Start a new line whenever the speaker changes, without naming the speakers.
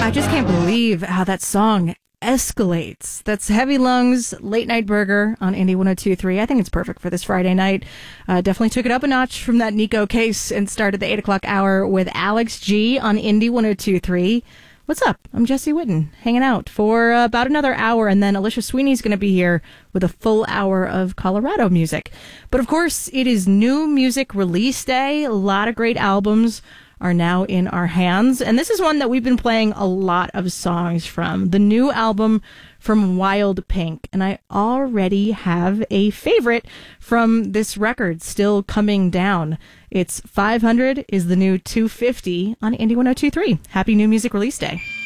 I just can't believe how that song escalates. That's Heavy Lungs, Late Night Burger on Indie 102.3. I think it's perfect for this Friday night. Definitely took it up a notch from that Nico case and started the 8 o'clock hour with Alex G on Indie 102.3. What's up? I'm Jesse Whitten, hanging out for about another hour, and then Alicia Sweeney's going to be here with a full hour of Colorado music. But of course, it is new music release day. A lot of great albums are now in our hands, and this is one that we've been playing a lot of songs from, the new album from Wild Pink, and I already have a favorite from this record still coming down. It's 500 is the new 250 on Indie 102.3. Happy New Music Release Day.